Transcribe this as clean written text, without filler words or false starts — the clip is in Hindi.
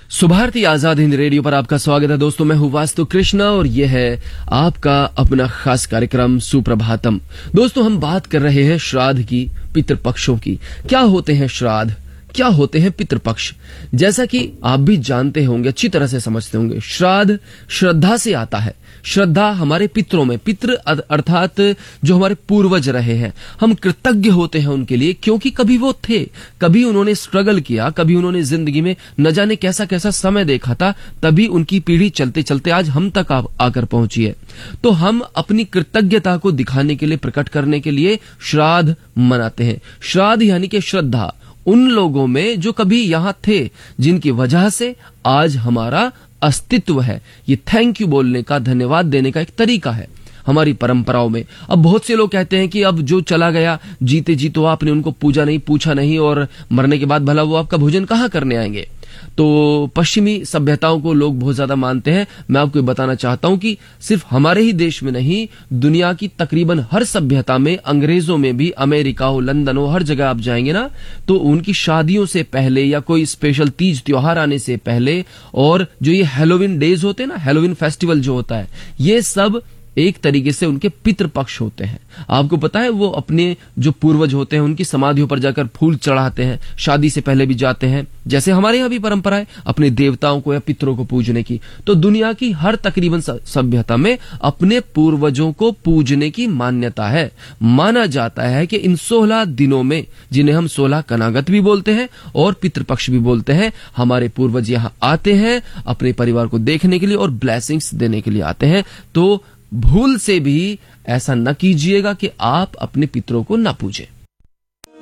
सुभारती आजाद हिंद रेडियो पर आपका स्वागत है दोस्तों। मैं हूं वास्तु कृष्णा और यह है आपका अपना खास कार्यक्रम सुप्रभातम। दोस्तों, हम बात कर रहे हैं श्राद्ध की, पितृपक्षों की। क्या होते हैं श्राद्ध, क्या होते हैं पितृपक्ष? जैसा कि आप भी जानते होंगे, अच्छी तरह से समझते होंगे, श्राद्ध श्रद्धा से आता है। श्रद्धा हमारे पितरों में, पितृ अर्थात जो हमारे पूर्वज रहे हैं, हम कृतज्ञ होते हैं उनके लिए, क्योंकि कभी वो थे, कभी उन्होंने स्ट्रगल किया, कभी उन्होंने जिंदगी में न जाने कैसा कैसा समय देखा था, तभी उनकी पीढ़ी चलते चलते आज हम तक आकर पहुंची है। तो हम अपनी कृतज्ञता को दिखाने के लिए, प्रकट करने के लिए श्राद्ध मनाते हैं। श्राद्ध यानी कि श्रद्धा उन लोगों में जो कभी यहां थे, जिनकी वजह से आज हमारा अस्तित्व है। ये थैंक यू बोलने का, धन्यवाद देने का एक तरीका है हमारी परंपराओं में। अब बहुत से लोग कहते हैं कि अब जो चला गया, जीते जी तो आपने उनको पूजा नहीं, पूछा नहीं, और मरने के बाद भला वो आपका भोजन कहां करने आएंगे। तो पश्चिमी सभ्यताओं को लोग बहुत ज्यादा मानते हैं। मैं आपको बताना चाहता हूं कि सिर्फ हमारे ही देश में नहीं, दुनिया की तकरीबन हर सभ्यता में, अंग्रेजों में भी, अमेरिका हो, लंदन हो, हर जगह आप जाएंगे ना, तो उनकी शादियों से पहले या कोई स्पेशल तीज त्योहार आने से पहले, और जो ये हैलोवीन डेज होते हैं ना, हैलोवीन फेस्टिवल जो होता है, ये सब एक तरीके से उनके पितृपक्ष होते हैं। आपको पता है, वो अपने जो पूर्वज होते हैं उनकी समाधियों पर जाकर फूल चढ़ाते हैं, शादी से पहले भी जाते हैं, जैसे हमारे यहां भी परंपरा है अपने देवताओं को या पितरों को पूजने की। तो दुनिया की हर तकरीबन सभ्यता में अपने पूर्वजों को पूजने की मान्यता है। माना जाता है कि इन 16 दिनों में, जिन्हें हम 16 कनागत भी बोलते हैं और पितृपक्ष भी बोलते हैं, हमारे पूर्वज यहां आते हैं अपने परिवार को देखने के लिए और ब्लेसिंग्स देने के लिए आते हैं। तो भूल से भी ऐसा न कीजिएगा कि आप अपने पितरों को न पूजें।